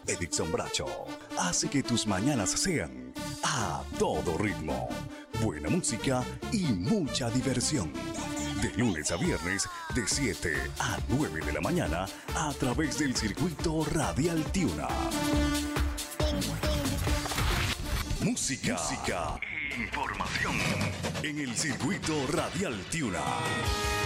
Edixon Bracho hace que tus mañanas sean a todo ritmo. Buena música y mucha diversión. De lunes a viernes, de 7 a 9 de la mañana, a través del circuito Radial Tiuna. Música e información en el circuito Radial Tiuna.